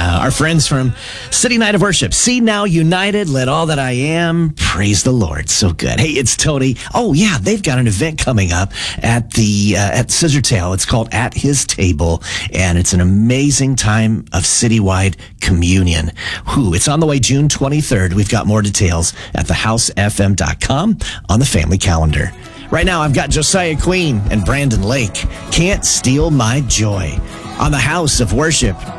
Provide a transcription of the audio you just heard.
Our friends from City Night of Worship. See Now United, Let All That I Am, Praise the Lord. So good. Hey, it's Tony. Oh, yeah, they've got an event coming up at Scissortail. It's called At His Table, and it's an amazing time of citywide communion. It's on the way June 23rd. We've got more details at thehousefm.com on the family calendar. Right now, I've got Josiah Queen and Brandon Lake. Can't Steal My Joy on the House of Worship.